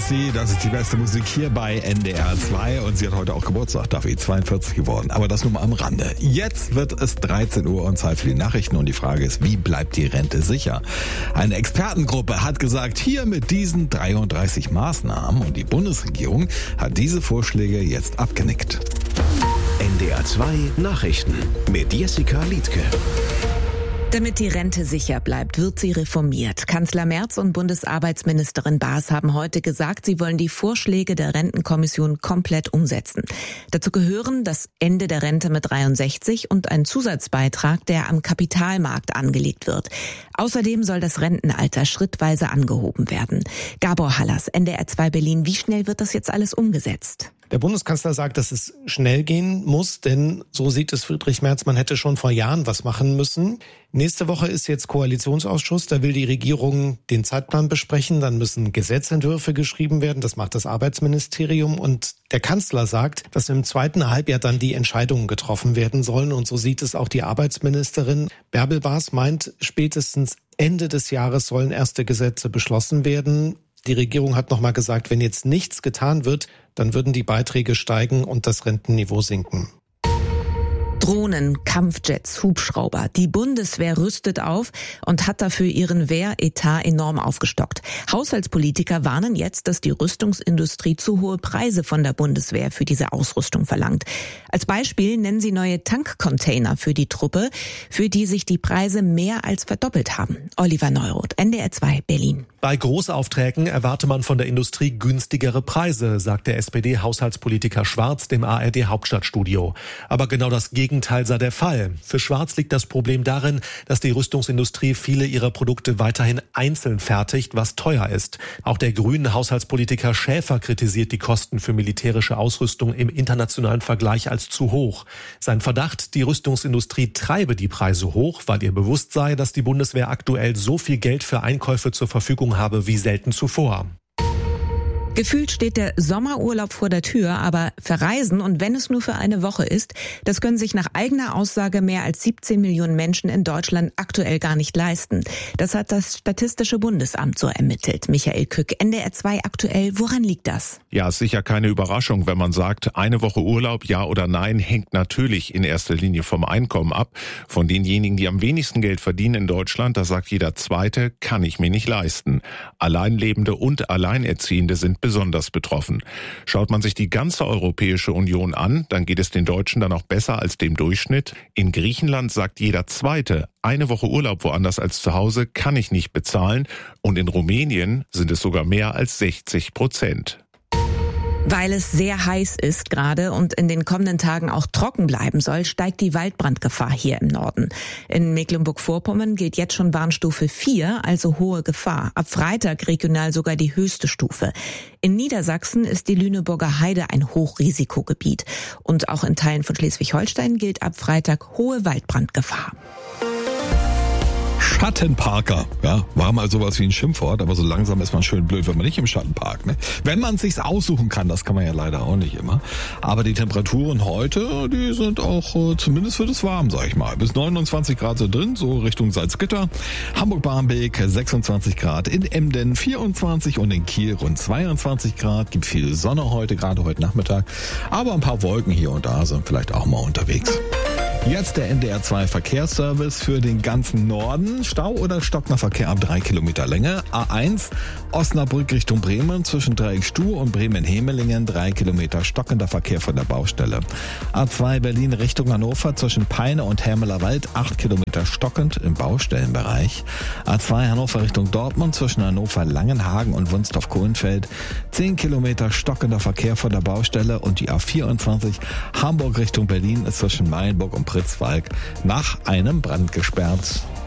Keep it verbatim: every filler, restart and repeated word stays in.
Marcy, das ist die beste Musik hier bei N D R zwei und sie hat heute auch Geburtstag, dafür zweiundvierzig geworden. Aber das nur mal am Rande. Jetzt wird es dreizehn Uhr und Zeit für die Nachrichten und die Frage ist, wie bleibt die Rente sicher? Eine Expertengruppe hat gesagt, hier mit diesen dreiunddreißig Maßnahmen und die Bundesregierung hat diese Vorschläge jetzt abgenickt. N D R zwei Nachrichten mit Jessica Liedtke. Damit die Rente sicher bleibt, wird sie reformiert. Kanzler Merz und Bundesarbeitsministerin Baas haben heute gesagt, sie wollen die Vorschläge der Rentenkommission komplett umsetzen. Dazu gehören das Ende der Rente mit dreiundsechzig und ein Zusatzbeitrag, der am Kapitalmarkt angelegt wird. Außerdem soll das Rentenalter schrittweise angehoben werden. Gabor Hallas, N D R zwei Berlin, wie schnell wird das jetzt alles umgesetzt? Der Bundeskanzler sagt, dass es schnell gehen muss, denn so sieht es Friedrich Merz, man hätte schon vor Jahren was machen müssen. Nächste Woche ist jetzt Koalitionsausschuss, da will die Regierung den Zeitplan besprechen, dann müssen Gesetzentwürfe geschrieben werden, das macht das Arbeitsministerium und der Kanzler sagt, dass im zweiten Halbjahr dann die Entscheidungen getroffen werden sollen und so sieht es auch die Arbeitsministerin. Bärbel Baas meint, spätestens Ende des Jahres sollen erste Gesetze beschlossen werden. Die Regierung hat nochmal gesagt, wenn jetzt nichts getan wird, dann würden die Beiträge steigen und das Rentenniveau sinken. Drohnen, Kampfjets, Hubschrauber. Die Bundeswehr rüstet auf und hat dafür ihren Wehretat enorm aufgestockt. Haushaltspolitiker warnen jetzt, dass die Rüstungsindustrie zu hohe Preise von der Bundeswehr für diese Ausrüstung verlangt. Als Beispiel nennen sie neue Tankcontainer für die Truppe, für die sich die Preise mehr als verdoppelt haben. Oliver Neuroth, N D R zwei, Berlin. Bei Großaufträgen erwarte man von der Industrie günstigere Preise, sagt der S P D-Haushaltspolitiker Schwarz dem A R D-Hauptstadtstudio. Aber genau das Gegenteil sei der Fall. Für Schwarz liegt das Problem darin, dass die Rüstungsindustrie viele ihrer Produkte weiterhin einzeln fertigt, was teuer ist. Auch der grünen Haushaltspolitiker Schäfer kritisiert die Kosten für militärische Ausrüstung im internationalen Vergleich als zu hoch. Sein Verdacht, die Rüstungsindustrie treibe die Preise hoch, weil ihr bewusst sei, dass die Bundeswehr aktuell so viel Geld für Einkäufe zur Verfügung habe wie selten zuvor. Gefühlt steht der Sommerurlaub vor der Tür, aber verreisen und wenn es nur für eine Woche ist, das können sich nach eigener Aussage mehr als siebzehn Millionen Menschen in Deutschland aktuell gar nicht leisten. Das hat das Statistische Bundesamt so ermittelt. Michael Kück, N D R zwei aktuell, woran liegt das? Ja, ist sicher keine Überraschung, wenn man sagt, eine Woche Urlaub, ja oder nein, hängt natürlich in erster Linie vom Einkommen ab. Von denjenigen, die am wenigsten Geld verdienen in Deutschland, da sagt jeder Zweite, kann ich mir nicht leisten. Alleinlebende und Alleinerziehende sind besonders betroffen. Schaut man sich die ganze Europäische Union an, dann geht es den Deutschen dann auch besser als dem Durchschnitt. In Griechenland sagt jeder Zweite, eine Woche Urlaub woanders als zu Hause kann ich nicht bezahlen. Und in Rumänien sind es sogar mehr als sechzig Prozent. Weil es sehr heiß ist gerade und in den kommenden Tagen auch trocken bleiben soll, steigt die Waldbrandgefahr hier im Norden. In Mecklenburg-Vorpommern gilt jetzt schon Warnstufe vier, also hohe Gefahr. Ab Freitag regional sogar die höchste Stufe. In Niedersachsen ist die Lüneburger Heide ein Hochrisikogebiet. Und auch in Teilen von Schleswig-Holstein gilt ab Freitag hohe Waldbrandgefahr. Schattenparker, ja, war mal sowas wie ein Schimpfwort, aber so langsam ist man schön blöd, wenn man nicht im Schatten parkt, ne? Wenn man es sich aussuchen kann, das kann man ja leider auch nicht immer. Aber die Temperaturen heute, die sind auch äh, zumindest für das Warm, sag ich mal. Bis neunundzwanzig Grad so drin, so Richtung Salzgitter. Hamburg-Barmbek sechsundzwanzig Grad, in Emden vierundzwanzig und in Kiel rund zweiundzwanzig Grad. Gibt viel Sonne heute, gerade heute Nachmittag. Aber ein paar Wolken hier und da sind vielleicht auch mal unterwegs. Jetzt der N D R zwei Verkehrsservice für den ganzen Norden. Stau oder stockender Verkehr ab drei Kilometer Länge. A eins Osnabrück Richtung Bremen zwischen Dreieckstuh und Bremen-Hemelingen drei Kilometer stockender Verkehr von der Baustelle. A zwei Berlin Richtung Hannover zwischen Peine und Hermelerwald acht Kilometer stockend im Baustellenbereich. A zwei Hannover Richtung Dortmund zwischen Hannover-Langenhagen und Wunstorf-Kohlenfeld zehn Kilometer stockender Verkehr von der Baustelle und die A vierundzwanzig Hamburg Richtung Berlin ist zwischen Mayenburg und Pritzwalk nach einem Brand gesperrt.